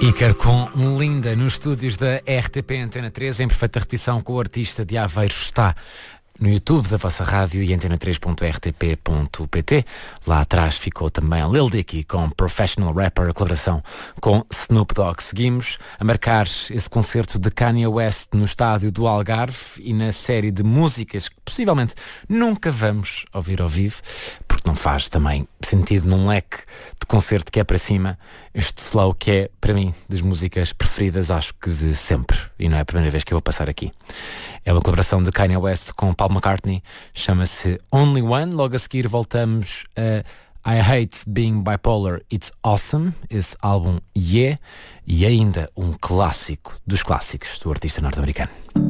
Iker com Linda nos estúdios da RTP Antena 3, em perfeita repetição com o artista de Aveiro. Está no YouTube da vossa rádio e antena3.rtp.pt. Lá atrás ficou também Lil Dicky com Professional Rapper, a colaboração com Snoop Dogg. Seguimos a marcar esse concerto de Kanye West no estádio do Algarve e na série de músicas que possivelmente nunca vamos ouvir ao vivo, porque não faz também sentido num leque de concerto que é para cima. Este Slow, que é, para mim, das músicas preferidas, acho que de sempre. E não é a primeira vez que eu vou passar aqui. É uma colaboração de Kanye West com Paul McCartney. Chama-se Only One. Logo a seguir voltamos a I Hate Being Bipolar, It's Awesome. Esse álbum Yeah. E ainda um clássico dos clássicos do artista norte-americano.